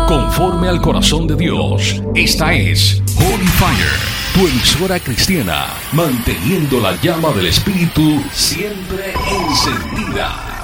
conforme al corazón de Dios. Esta es Holy Fire, tu emisora cristiana, manteniendo la llama del Espíritu siempre encendida.